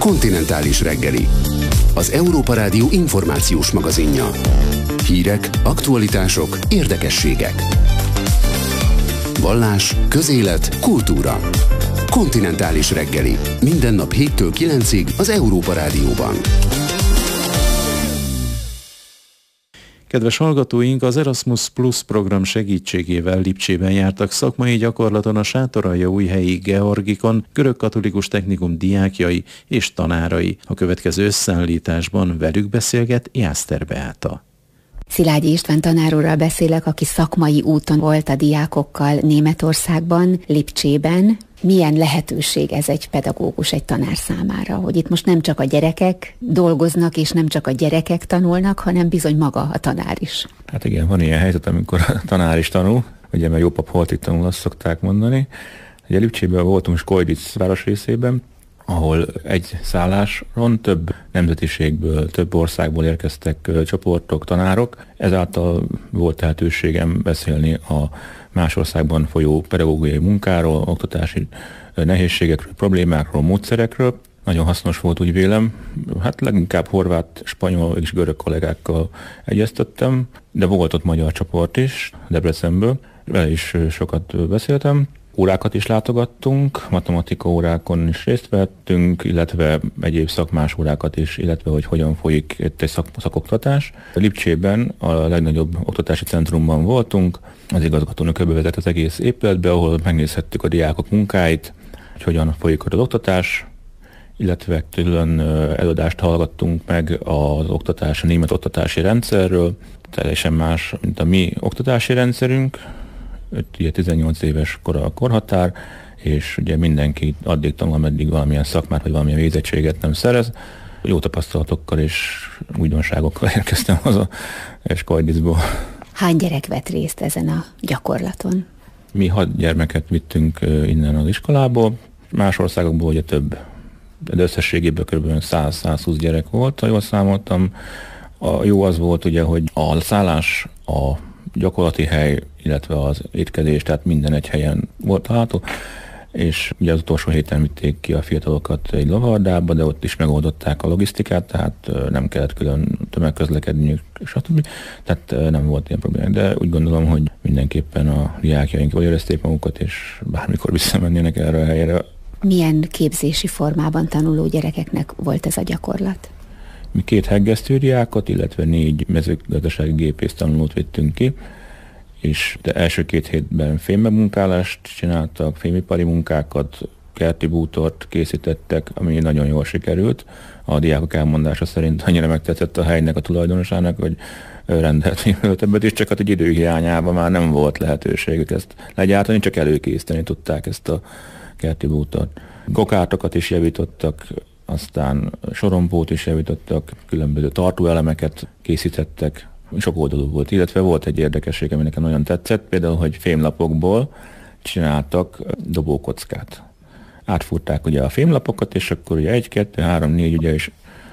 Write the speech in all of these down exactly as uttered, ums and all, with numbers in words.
Kontinentális reggeli. Az Európa Rádió információs magazinja. Hírek, aktualitások, érdekességek. Vallás, közélet, kultúra. Kontinentális reggeli. Minden nap héttől kilencig az Európa Rádióban. Kedves hallgatóink, az Erasmus Plus program segítségével Lipcsében jártak szakmai gyakorlaton a Sátoraljaújhelyi Georgikon görögkatolikus technikum diákjai és tanárai. A következő összeállításban velük beszélget Jászter Beáta. Szilágyi István tanár úrral beszélek, aki szakmai úton volt a diákokkal Németországban, Lipcsében. Milyen lehetőség ez egy pedagógus, egy tanár számára, hogy itt most nem csak a gyerekek dolgoznak, és nem csak a gyerekek tanulnak, hanem bizony maga a tanár is. Hát igen, van ilyen helyzet, amikor a tanár is tanul, ugye mert jó pap holtig tanul, azt szokták mondani. Ugye Lipcsében voltunk Skojdic városrészében, ahol egy szálláson több nemzetiségből, több országból érkeztek csoportok, tanárok. Ezáltal volt lehetőségem beszélni a más országban folyó pedagógiai munkáról, oktatási nehézségekről, problémákról, módszerekről. Nagyon hasznos volt, úgy vélem. Hát leginkább horvát, spanyol és görög kollégákkal egyeztettem, de volt ott magyar csoport is, Debrecenből. Vele is sokat beszéltem. Órákat is látogattunk, matematika órákon is részt vettünk, illetve egyéb szakmás órákat is, illetve hogy hogyan folyik itt egy szak, szakoktatás. Lipcsében a legnagyobb oktatási centrumban voltunk, az igazgatónő körbevezett az egész épületbe, ahol megnézhettük a diákok munkáit, hogy hogyan folyik az oktatás, illetve külön előadást hallgattunk meg az oktatás, a német oktatási rendszerről, teljesen más, mint a mi oktatási rendszerünk. Ugye tizennyolc éves kora a korhatár, és ugye mindenki addig tanul, ameddig valamilyen szakmát, vagy valamilyen végzettséget nem szerez. Jó tapasztalatokkal és újdonságokkal érkeztem haza Skojdiszból. Hány gyerek vett részt ezen a gyakorlaton? Mi hat gyermeket vittünk innen az iskolából, más országokból ugye több, de összességében kb. száz-százhúsz gyerek volt, ha jól számoltam. A jó az volt ugye, hogy a szállás, a gyakorlati hely, illetve az étkezés, tehát minden egy helyen volt található, és ugye az utolsó héten vitték ki a fiatalokat egy lovardába, de ott is megoldották a logisztikát, tehát nem kellett külön tömegközlekedniük, stb. Tehát nem volt ilyen probléma, de úgy gondolom, hogy mindenképpen a diákjaink jól érezték magukat, és bármikor visszamennének erre a helyre. Milyen képzési formában tanuló gyerekeknek volt ez a gyakorlat? Mi két heggesztődiákot, illetve négy mezőgazdasági gépész tanulót vittünk ki, és de első két hétben fémbemunkálást csináltak, fémipari munkákat, kerti bútort készítettek, ami nagyon jól sikerült. A diákok elmondása szerint annyira megtetszett a helynek, a tulajdonosának, hogy rendelt fémöltöbbet is, csak hát egy időhiányában már nem volt lehetőségük ezt legyártani, csak előkészíteni tudták ezt a kerti bútort. Gokátokat is javítottak, aztán sorompót is javítottak, különböző tartóelemeket készítettek, sok oldalú volt, illetve volt egy érdekesség, ami nekem nagyon tetszett, például, hogy fémlapokból csináltak dobókockát. Átfúrták ugye a fémlapokat, és akkor ugye egy, kettő, három, négy, ugye, és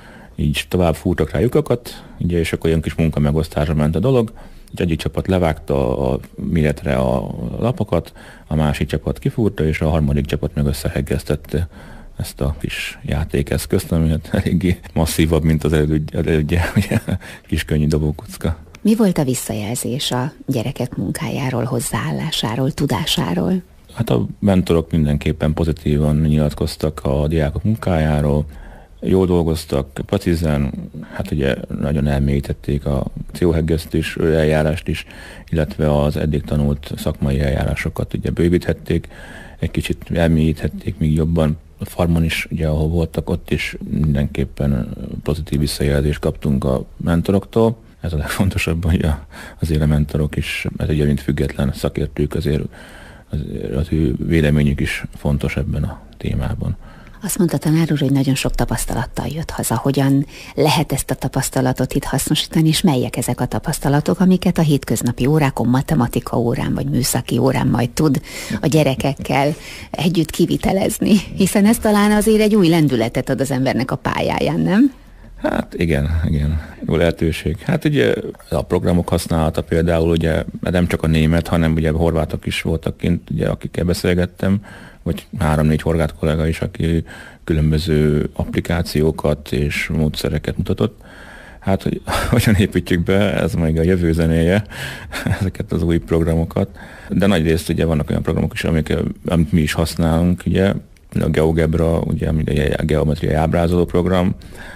így tovább fúrtak rá lyukakat, ugye, és akkor olyan kis munkamegosztásra ment a dolog. Egyik csapat levágta a méretre a lapokat, a másik csapat kifúrta, és a harmadik csapat meg összeheggeztette ezt a kis játékeszközt, ami eléggé masszívabb, mint az elődje, ugye, kis könnyű dobókocka. Mi volt a visszajelzés a gyerekek munkájáról, hozzáállásáról, tudásáról? Hát a mentorok mindenképpen pozitívan nyilatkoztak a diákok munkájáról, jól dolgoztak, precízen, hát ugye nagyon elmélyítették a pszichoheggesztés eljárást is, illetve az eddig tanult szakmai eljárásokat ugye bővíthették, egy kicsit elmélyíthették még jobban. A farmon is, ugye, ahol voltak, ott is mindenképpen pozitív visszajelzést kaptunk a mentoroktól. Ez a legfontosabb, hogy azért a mentorok is, ez ugye mint független szakértők, azért az, az ő véleményük is fontos ebben a témában. Azt mondta tanár úr, hogy nagyon sok tapasztalattal jött haza. Hogyan lehet ezt a tapasztalatot itt hasznosítani, és melyek ezek a tapasztalatok, amiket a hétköznapi órákon, matematika órán vagy műszaki órán majd tud a gyerekekkel együtt kivitelezni? Hiszen ez talán azért egy új lendületet ad az embernek a pályáján, nem? Hát igen, igen, jó lehetőség. Hát ugye a programok használata például ugye nem csak a német, hanem ugye a horvátok is voltak kint, ugye akikkel beszélgettem, vagy három-négy horgát kollega is, aki különböző applikációkat és módszereket mutatott. Hát, hogy hogyan építjük be, ez még a jövő zenéje, ezeket az új programokat. De nagy részt ugye vannak olyan programok is, amik, amit mi is használunk, ugye, a GeoGebra, ugye, a geometriai ábrázoló program,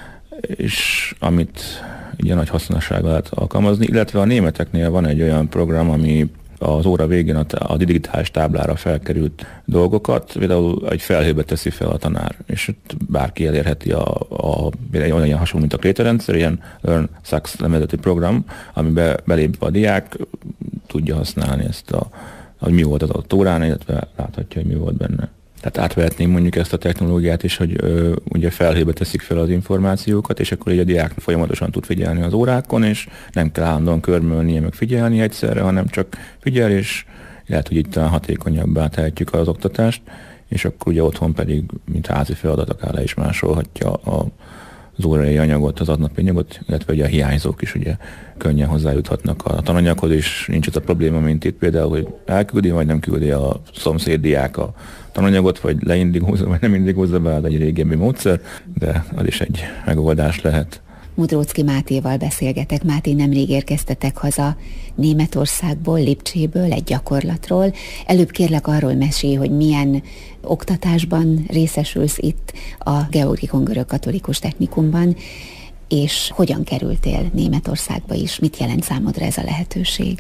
és amit ugye nagy hasznossággal lehet alkalmazni, illetve a németeknél van egy olyan program, ami az óra végén a, a digitális táblára felkerült dolgokat, például egy felhőbe teszi fel a tanár, és bárki elérheti a, a, olyan hasonló, mint a krétarendszer, ilyen Learn Success nevezetű program, amiben belépve a diák tudja használni ezt, a, hogy mi volt az adott órán, illetve láthatja, hogy mi volt benne. Tehát átvehetnénk mondjuk ezt a technológiát is, hogy ö, ugye felhőbe teszik fel az információkat, és akkor így a diák folyamatosan tud figyelni az órákon, és nem kell állandóan körmölnie, meg figyelni egyszerre, hanem csak figyel, és lehet, hogy itt talán hatékonyabbá tehetjük az oktatást, és akkor ugye otthon pedig, mint házi feladat, akár le is másolhatja a, az órai anyagot, az adnapi anyagot, illetve ugye a hiányzók is ugye könnyen hozzájuthatnak a tananyaghoz, és nincs az a probléma, mint itt például, hogy elküldi, vagy nem küldi a szomszéd diák a tananyagot, vagy leindigózza, vagy nem indigózza be, egy régebbi módszer, de az is egy megoldás lehet. Mudróczky Mátéval beszélgetek. Máté, nemrég érkeztetek haza Németországból, Lipcséből, egy gyakorlatról. Előbb kérlek arról mesélj, hogy milyen oktatásban részesülsz itt a Georgikon Görögkatolikus Technikumban, és hogyan kerültél Németországba is? Mit jelent számodra ez a lehetőség?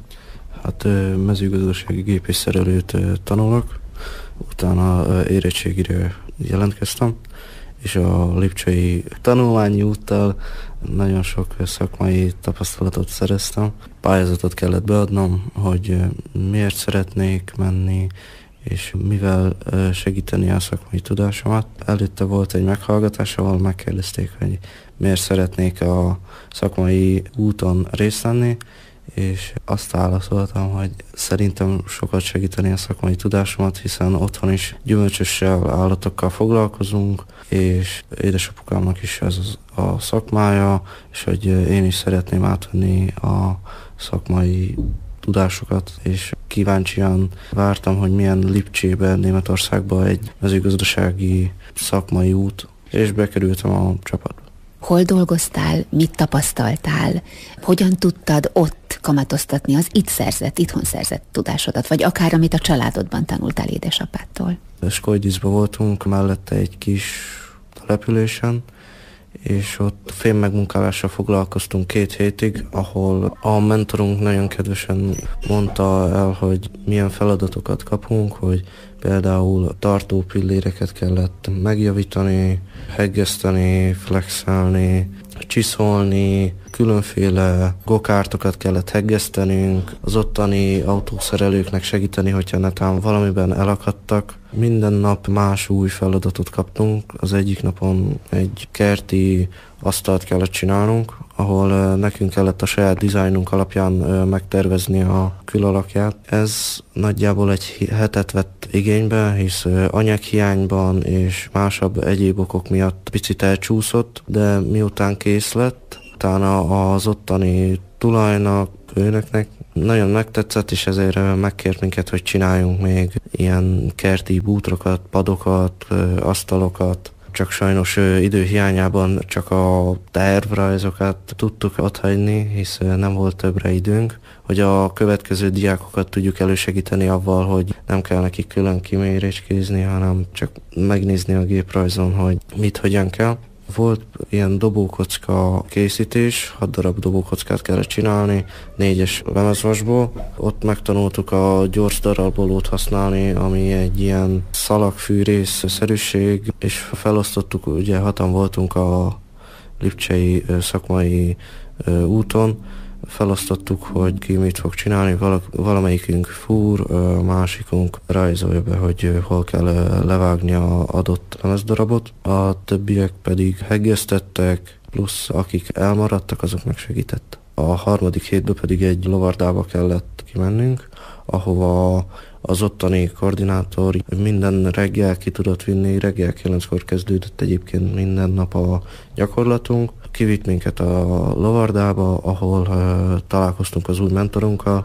Hát mezőgazdasági gépészszerelőt tanulok, utána érettségire jelentkeztem, és a lipcsei tanulmányi úttal nagyon sok szakmai tapasztalatot szereztem. Pályázatot kellett beadnom, hogy miért szeretnék menni, és mivel segíteni a szakmai tudásomat. Előtte volt egy meghallgatás, ahol megkérdezték, hogy miért szeretnék a szakmai úton részt venni, és azt válaszoltam, hogy szerintem sokat segíteni a szakmai tudásomat, hiszen otthon is gyümölcsössel, állatokkal foglalkozunk, és édesapukámnak is ez a szakmája, és hogy én is szeretném átvenni a szakmai tudásokat, és kíváncsian vártam, hogy milyen Lipcsében, Németországban egy mezőgazdasági szakmai út, és bekerültem a csapatba. Hol dolgoztál, mit tapasztaltál, hogyan tudtad ott kamatoztatni az itt szerzett, itthon szerzett tudásodat, vagy akár amit a családodban tanultál édesapádtól? Skojdicban voltunk, mellette egy kis településen, és ott fémmegmunkálással foglalkoztunk két hétig, ahol a mentorunk nagyon kedvesen mondta el, hogy milyen feladatokat kapunk, hogy például tartó pilléreket kellett megjavítani, heggeszteni, flexelni, csiszolni, különféle gokártokat kellett heggesztenünk, az ottani autószerelőknek segíteni, hogyha netán valamiben elakadtak. Minden nap más új feladatot kaptunk. Az egyik napon egy kerti asztalt kellett csinálnunk, ahol nekünk kellett a saját dizájnunk alapján megtervezni a külalakját. Ez nagyjából egy hetet vett igénybe, hisz anyaghiányban és másabb egyéb okok miatt picit elcsúszott, de miután kész lett, utána az ottani tulajnak, főnöknek nagyon megtetszett, és ezért megkért minket, hogy csináljunk még ilyen kerti bútrokat, padokat, asztalokat. Csak sajnos idő hiányában csak a tervrajzokat tudtuk otthagyni, hisz nem volt többre időnk, hogy a következő diákokat tudjuk elősegíteni avval, hogy nem kell nekik külön kimérécskézni, hanem csak megnézni a géprajzon, hogy mit, hogyan kell. Volt ilyen dobókocka készítés, hat darab dobókockát kellett csinálni, négyes lemezvasból. Ott megtanultuk a gyors daralbolót használni, ami egy ilyen szalagfűrész-szerűség, és felosztottuk, ugye hatan voltunk a lipcsei szakmai úton, felosztottuk, hogy ki mit fog csinálni, valamelyikünk fúr, másikunk rajzolja be, hogy hol kell levágni a adott lemezdarabot, a többiek pedig heggeztettek, plusz akik elmaradtak, azoknak segített. A harmadik hétben pedig egy lovardába kellett kimennünk, ahova az ottani koordinátor minden reggel ki tudott vinni, reggel kilenckor kezdődött egyébként minden nap a gyakorlatunk. Kivitt minket a lovardába, ahol uh, találkoztunk az új mentorunkkal,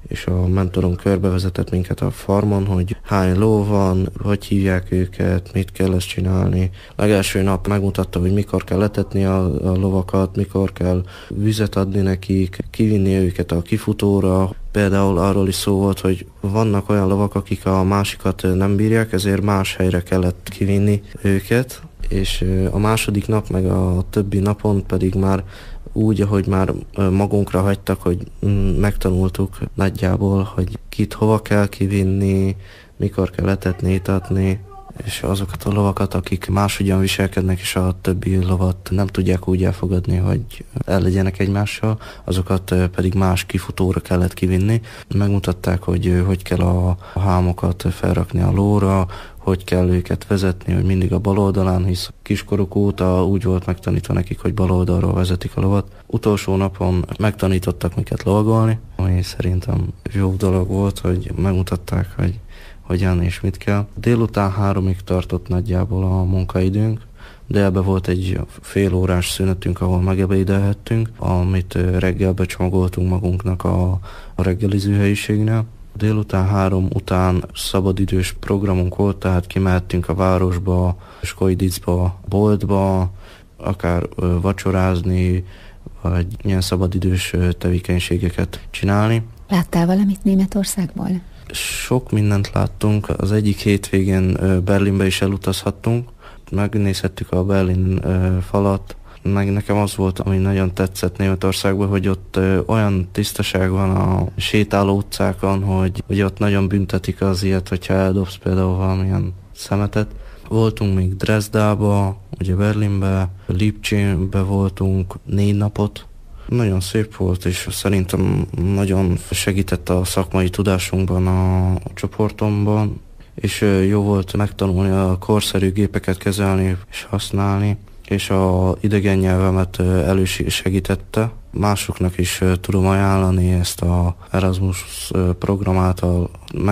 és a mentorom körbevezetett minket a farmon, hogy hány ló van, hogy hívják őket, mit kell ezt csinálni. Legelső nap megmutatta, hogy mikor kell letetni a, a lovakat, mikor kell vizet adni nekik, kivinni őket a kifutóra. Például arról is szó volt, hogy vannak olyan lovak, akik a másikat nem bírják, ezért más helyre kellett kivinni őket, és a második nap meg a többi napon pedig már úgy, ahogy már magunkra hagytak, hogy megtanultuk nagyjából, hogy kit hova kell kivinni, mikor kell etetni, itatni, és azokat a lovakat, akik máshogyan viselkednek, és a többi lovat nem tudják úgy elfogadni, hogy el legyenek egymással, azokat pedig más kifutóra kellett kivinni. Megmutatták, hogy hogy kell a hámokat felrakni a lóra, hogy kell őket vezetni, hogy mindig a bal oldalán, hisz kiskoruk óta úgy volt megtanítva nekik, hogy bal oldalról vezetik a lovat. Utolsó napon megtanítottak minket lovagolni, ami szerintem jó dolog volt, hogy megmutatták, hogy hogyan és mit kell. Délután háromig tartott nagyjából a munkaidőnk, de ebbe volt egy fél órás szünetünk, ahol megebédelhettünk, amit reggelbe csomagoltunk magunknak a, a reggeliző helyiségnél. Délután három után szabadidős programunk volt, tehát kimehettünk a városba, Skojdicba, boltba, akár vacsorázni, vagy ilyen szabadidős tevékenységeket csinálni. Láttál valamit Németországból? Sok mindent láttunk. Az egyik hétvégén Berlinbe is elutazhattunk. Megnézhettük a Berlin falat. Meg nekem az volt, ami nagyon tetszett Németországban, hogy ott olyan tisztaság van a sétáló utcákon, hogy, hogy ott nagyon büntetik az ilyet, hogyha eldobsz például valamilyen szemetet. Voltunk még Dresdába, ugye Berlinbe, Lipcsébe voltunk négy napot. Nagyon szép volt, és szerintem nagyon segített a szakmai tudásunkban a csoportomban, és jó volt megtanulni a korszerű gépeket kezelni és használni, és a idegen nyelvemet elősegítette. Másoknak is tudom ajánlani ezt a Erasmus program által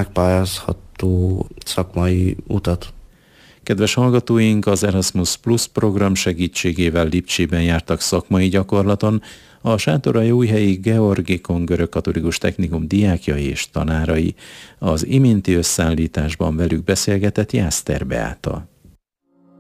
megpályázható szakmai utat. Kedves hallgatóink, az Erasmus Plus program segítségével Lipcsében jártak szakmai gyakorlaton a Sátoraljaújhelyi Georgikon Görögkatolikus Technikum diákjai és tanárai. Az iménti összeállításban velük beszélgetett Jászter Beáta.